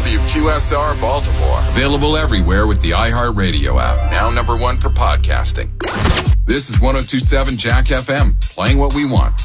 WQSR Baltimore. Available everywhere with the iHeartRadio app. Now number one for podcasting. This is 102.7 Jack FM, playing what we want.